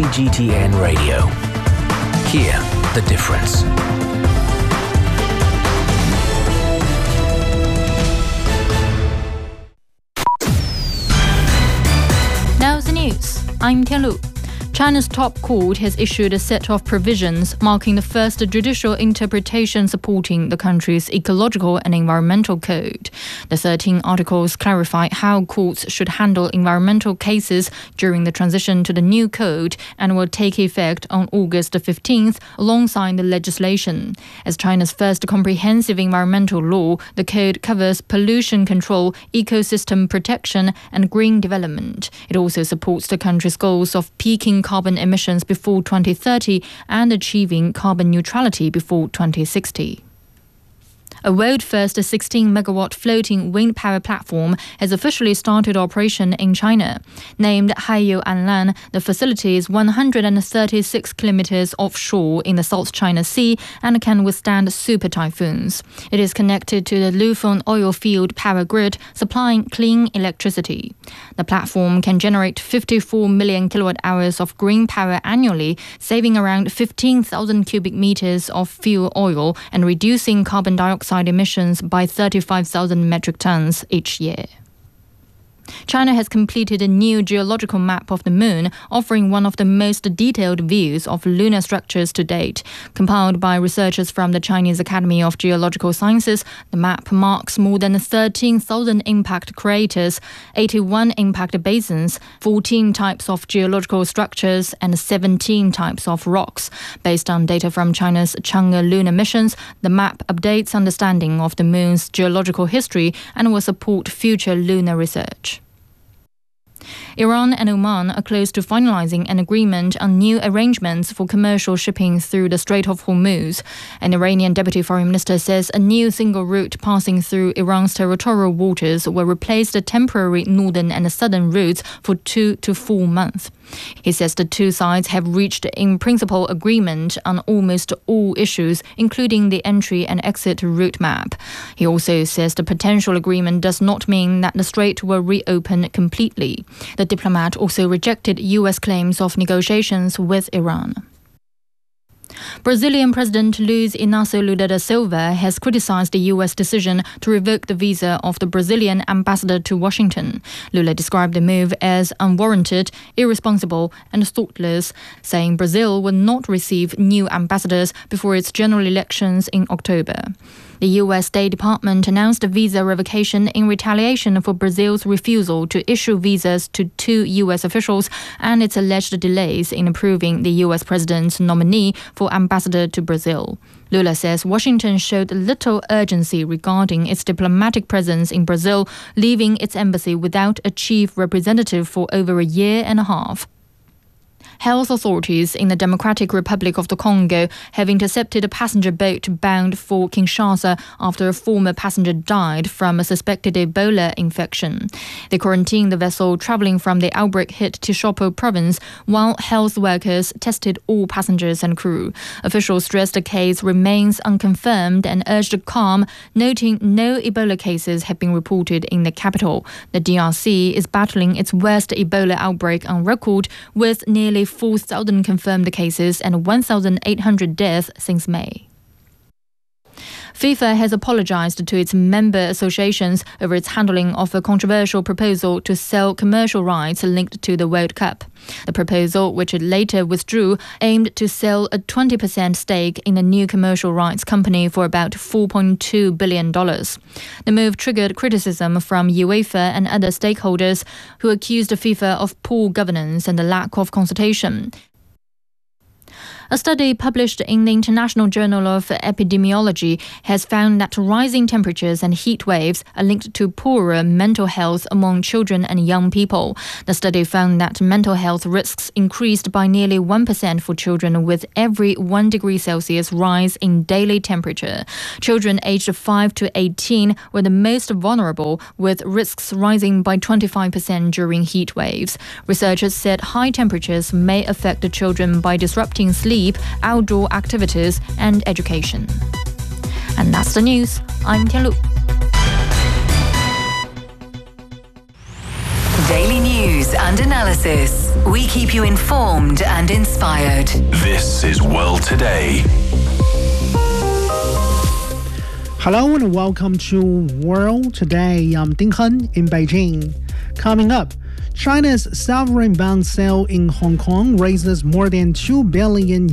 CGTN Radio. Hear the difference. Now the news. I'm Tianlu. China's top court has issued a set of provisions marking the first judicial interpretation supporting the country's ecological and environmental code. The 13 articles clarify how courts should handle environmental cases during the transition to the new code and will take effect on August 15th alongside the legislation. As China's first comprehensive environmental law, the code covers pollution control, ecosystem protection and green development. It also supports the country's goals of peaking carbon emissions before 2030 and achieving carbon neutrality before 2060. A world-first 16-megawatt floating wind power platform has officially started operation in China. Named Haiyu Anlan, the facility is 136 kilometers offshore in the South China Sea and can withstand super typhoons. It is connected to the Lufeng oil field power grid, supplying clean electricity. The platform can generate 54 million kilowatt-hours of green power annually, saving around 15,000 cubic meters of fuel oil and reducing carbon dioxide emissions by 35,000 metric tons each year. China has completed a new geological map of the moon, offering one of the most detailed views of lunar structures to date. Compiled by researchers from the Chinese Academy of Geological Sciences, the map marks more than 13,000 impact craters, 81 impact basins, 14 types of geological structures, and 17 types of rocks. Based on data from China's Chang'e lunar missions, the map updates understanding of the moon's geological history and will support future lunar research. Iran and Oman are close to finalizing an agreement on new arrangements for commercial shipping through the Strait of Hormuz. An Iranian deputy foreign minister says a new single route passing through Iran's territorial waters will replace the temporary northern and southern routes for 2 to 4 months. He says the two sides have reached in principle agreement on almost all issues, including the entry and exit route map. He also says the potential agreement does not mean that the strait will reopen completely. The diplomat also rejected U.S. claims of negotiations with Iran. Brazilian President Luiz Inácio Lula da Silva has criticized the U.S. decision to revoke the visa of the Brazilian ambassador to Washington. Lula described the move as unwarranted, irresponsible and thoughtless, saying Brazil will not receive new ambassadors before its general elections in October. The U.S. State Department announced a visa revocation in retaliation for Brazil's refusal to issue visas to 2 U.S. officials and its alleged delays in approving the U.S. president's nominee for ambassador to Brazil. Lula says Washington showed little urgency regarding its diplomatic presence in Brazil, leaving its embassy without a chief representative for over a year and a half. Health authorities in the Democratic Republic of the Congo have intercepted a passenger boat bound for Kinshasa after a former passenger died from a suspected Ebola infection. They quarantined the vessel traveling from the outbreak-hit Tishopo province, while health workers tested all passengers and crew. Officials stressed the case remains unconfirmed and urged calm, noting no Ebola cases have been reported in the capital. The DRC is battling its worst Ebola outbreak on record, with nearly 4,000 confirmed cases and 1,800 deaths since May. FIFA has apologized to its member associations over its handling of a controversial proposal to sell commercial rights linked to the World Cup. The proposal, which it later withdrew, aimed to sell a 20% stake in a new commercial rights company for about $4.2 billion. The move triggered criticism from UEFA and other stakeholders who accused FIFA of poor governance and the lack of consultation. A study published in the International Journal of Epidemiology has found that rising temperatures and heat waves are linked to poorer mental health among children and young people. The study found that mental health risks increased by nearly 1% for children with every 1 degree Celsius rise in daily temperature. Children aged 5 to 18 were the most vulnerable, with risks rising by 25% during heat waves. Researchers said high temperatures may affect the children by disrupting sleep, outdoor activities and education. And that's the news. I'm Tianlu. Daily news and analysis. We keep you informed and inspired. This is World Today. Hello and welcome to World Today. I'm Ding Hen in Beijing. Coming up, China's sovereign bond sale in Hong Kong raises more than $2 billion.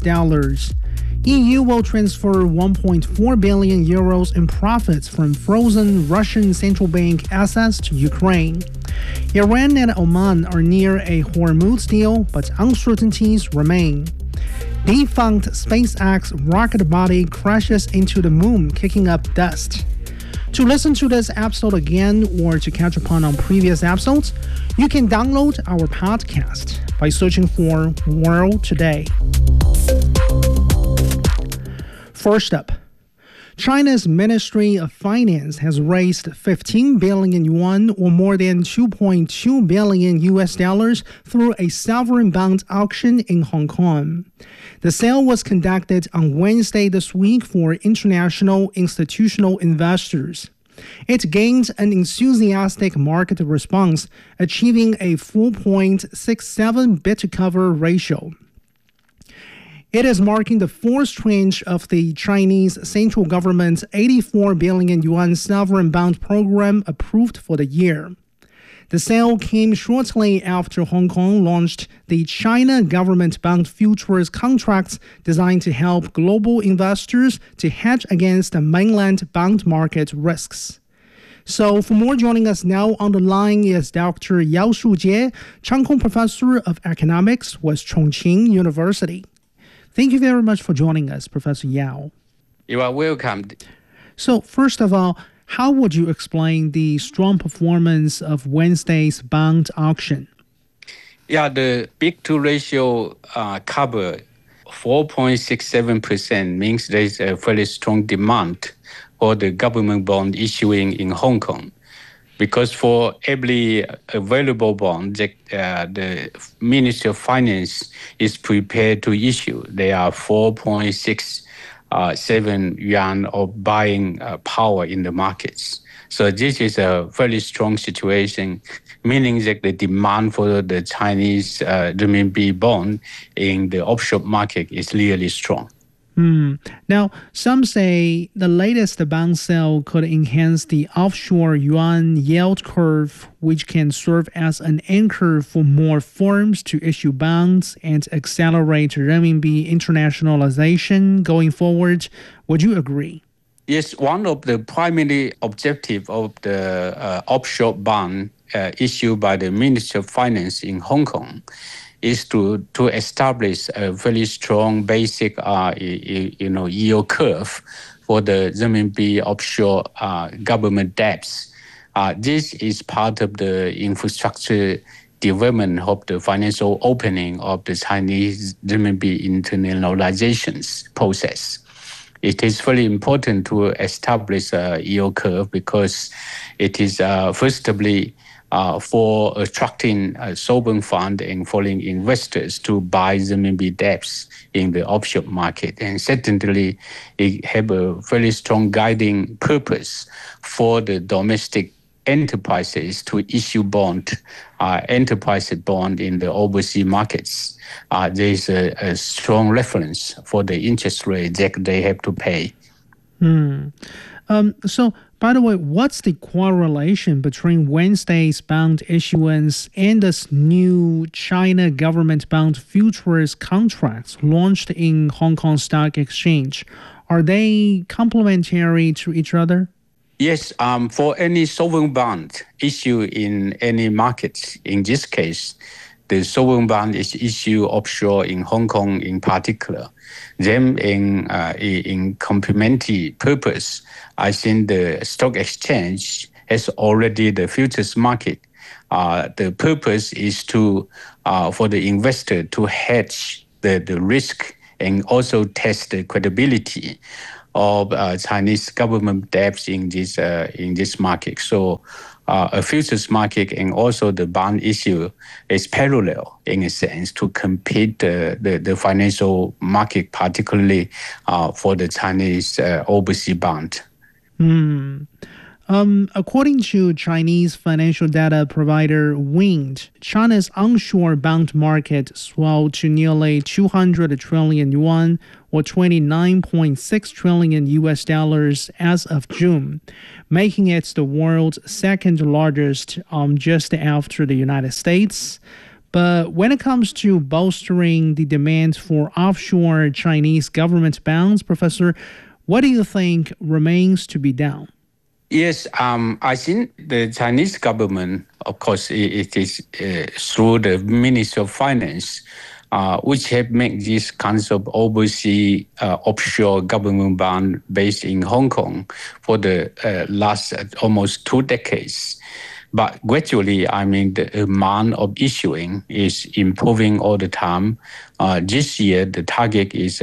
EU will transfer 1.4 billion euros in profits from frozen Russian central bank assets to Ukraine. Iran and Oman are near a Hormuz deal, but uncertainties remain. Defunct SpaceX rocket body crashes into the moon, kicking up dust. To listen to this episode again or to catch up on previous episodes, you can download our podcast by searching for World Today. First up, China's Ministry of Finance has raised 15 billion yuan or more than $2.2 billion through a sovereign bond auction in Hong Kong. The sale was conducted on Wednesday this week for international institutional investors. It gained an enthusiastic market response, achieving a 4.67 bid-to-cover ratio. It is marking the fourth tranche of the Chinese central government's 84 billion yuan sovereign bond program approved for the year. The sale came shortly after Hong Kong launched the China Government Bond Futures contracts designed to help global investors to hedge against the mainland bond market risks. So for more, joining us now on the line is Dr. Yao Shujie, Chang Kung Professor of Economics with Chongqing University. Thank you very much for joining us, Professor Yao. You are welcome. So first of all, how would you explain the strong performance of Wednesday's bond auction? Yeah, the bid-to ratio covered 4.67% means there is a very strong demand for the government bond issuing in Hong Kong. Because for every available bond, the Ministry of Finance is prepared to issue. There are 4.67 yuan of buying power in the markets. So this is a very strong situation, meaning that the demand for the Chinese renminbi bond in the offshore market is really strong. Now, some say the latest bond sale could enhance the offshore yuan yield curve, which can serve as an anchor for more firms to issue bonds and accelerate renminbi internationalization going forward. Would you agree? Yes, one of the primary objectives of the offshore bond issued by the Ministry of Finance in Hong Kong is to establish a very strong basic yield curve for the renminbi offshore government debts. This is part of the infrastructure development of the financial opening of the Chinese renminbi internationalization process. It is very important to establish a yield curve because it is firstly for attracting sovereign fund and foreign investors to buy renminbi debts in the offshore market. And secondly, it have a very strong guiding purpose for the domestic enterprises to issue enterprise bond in the overseas markets. There is a strong reference for the interest rate that they have to pay. So, by the way, what's the correlation between Wednesday's bond issuance and this new China government bond futures contracts launched in Hong Kong Stock Exchange? Are they complementary to each other? Yes, for any sovereign bond issued in any market, in this case, the sovereign bond is issued offshore in Hong Kong in particular. Then in complementary purpose, I think the stock exchange has already the futures market. The purpose is to for the investor to hedge the risk and also test the credibility of Chinese government debts in this market. So a futures market and also the bond issue is parallel in a sense to compete the financial market, particularly for the Chinese overseas bond. According to Chinese financial data provider Wind, China's onshore bond market swelled to nearly 200 trillion yuan or $29.6 trillion US dollars as of June, making it the world's second largest just after the United States. But when it comes to bolstering the demand for offshore Chinese government bonds, Professor, what do you think remains to be done? Yes, I think the Chinese government, of course, it is through the Ministry of Finance, which have made these kinds of overseas offshore government bond based in Hong Kong for the last almost 2 decades. But gradually, the amount of issuing is improving all the time. This year, the target is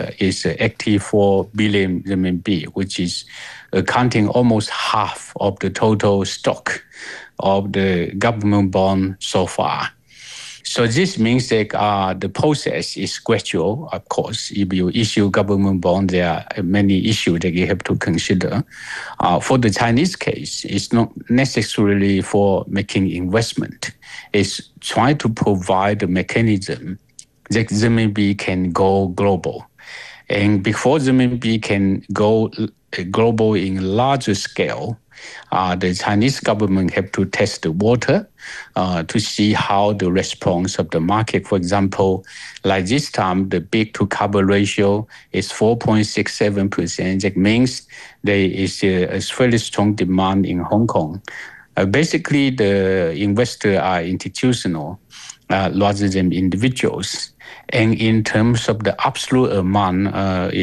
84 billion RMB, which is accounting almost half of the total stock of the government bond so far. So this means that the process is gradual. Of course, if you issue government bond, there are many issues that you have to consider. For the Chinese case, it's not necessarily for making investment. It's trying to provide a mechanism that RMB can go global. And before RMB can go global in larger scale, the Chinese government have to test the water to see how the response of the market. For example, like this time, the bid to cover ratio is 4.67%. That means there is a fairly strong demand in Hong Kong. Basically, the investors are institutional rather than individuals. And in terms of the absolute amount,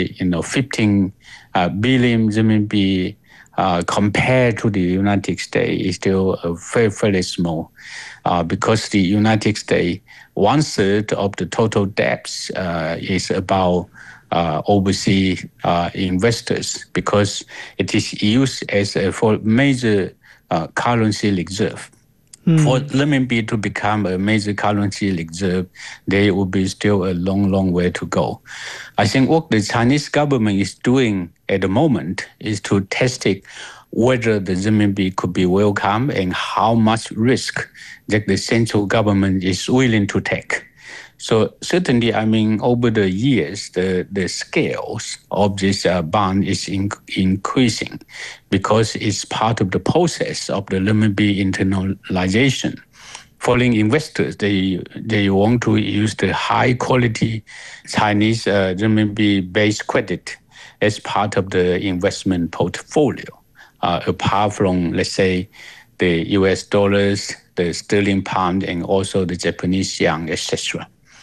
15 billion RMB compared to the United States is still very small because the United States, 1/3 of the total debts is about overseas investors because it is used as a major currency reserve. For RMB to become a major currency reserve, there will be still a long way to go. I think what the Chinese government is doing at the moment is to test it whether the RMB could be welcome and how much risk that the central government is willing to take. So certainly, over the years, the scales of this bond is increasing because it's part of the process of the RMB internalization. Foreign investors, they want to use the high quality Chinese RMB-based credit as part of the investment portfolio, apart from, let's say, the US dollars, the sterling pound, and also the Japanese yen, etc.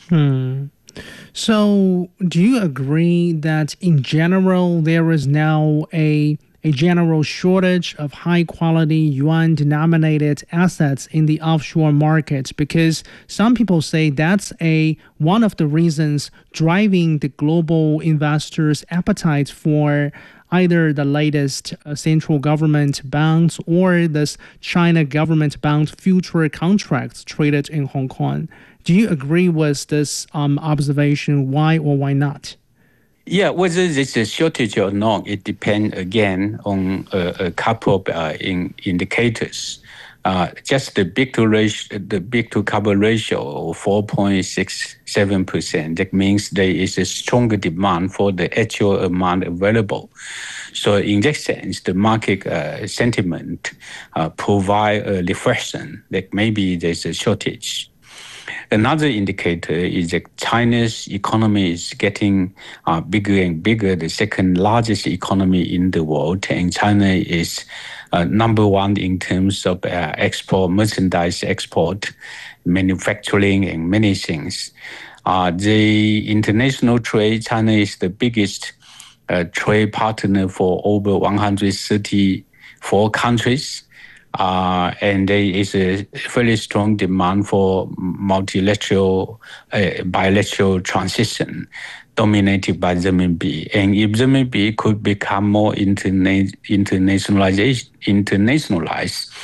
So do you agree that in general there is now a general shortage of high-quality yuan-denominated assets in the offshore market? Because some people say that's one of the reasons driving the global investors' appetite for either the latest central government bonds or this China government bond future contracts traded in Hong Kong. Do you agree with this observation? Why or why not? Yeah, whether there's a shortage or not, it depends again on a couple of indicators. Just the bid to cover ratio of 4.67%. That means there is a stronger demand for the actual amount available. So in that sense, the market sentiment provide a reflection that maybe there's a shortage. Another indicator is that China's economy is getting bigger and bigger, the second largest economy in the world, and China is number one in terms of export, merchandise export, manufacturing, and many things. The international trade, China is the biggest trade partner for over 134 countries. And there is a very strong demand for multilateral, bilateral transition dominated by RMB. And if RMB could become more internationalized,